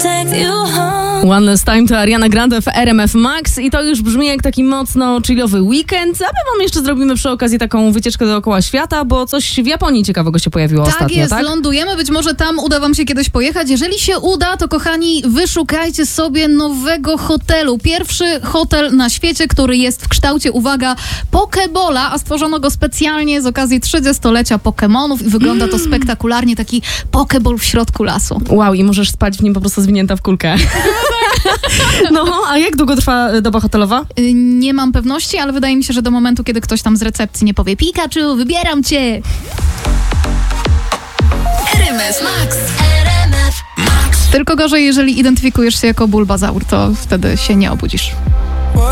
One Last Time to Ariana Grande w RMF Max i to już brzmi jak taki mocno chillowy weekend, a my wam jeszcze zrobimy przy okazji taką wycieczkę dookoła świata, bo coś w Japonii ciekawego się pojawiło ostatnio, tak? Tak jest, lądujemy, być może tam uda wam się kiedyś pojechać. Jeżeli się uda, to kochani, wyszukajcie sobie nowego hotelu. Pierwszy hotel na świecie, który jest w kształcie, uwaga, Pokebola, a stworzono go specjalnie z okazji 30-lecia Pokemonów i wygląda to spektakularnie, taki Pokeball w środku lasu. Wow, i możesz spać w nim po prostu zwinięta w kulkę. No, a jak długo trwa doba hotelowa? Nie mam pewności, ale wydaje mi się, że do momentu, kiedy ktoś tam z recepcji nie powie: Pikachu, wybieram cię! RMF Max. RMF Max. Tylko gorzej, jeżeli identyfikujesz się jako Bulbazaur, to wtedy się nie obudzisz.